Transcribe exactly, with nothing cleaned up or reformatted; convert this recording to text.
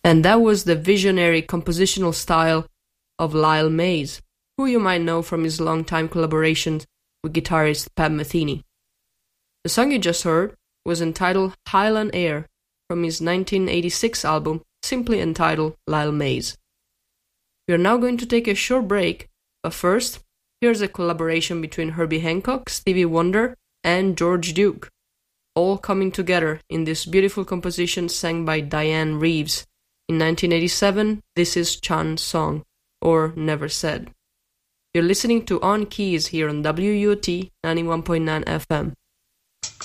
And that was the visionary compositional style of Lyle Mays, who you might know from his long-time collaborations with guitarist Pat Metheny. The song you just heard was entitled Highland Air from his nineteen eighty-six album, simply entitled Lyle Mays. We are now going to take a short break, but first, here's a collaboration between Herbie Hancock, Stevie Wonder, and George Duke, all coming together in this beautiful composition sang by Diane Reeves. In nineteen eighty-seven, this is Chan's song, or Never Said. You're listening to On Keys here on W U T ninety-one point nine F M.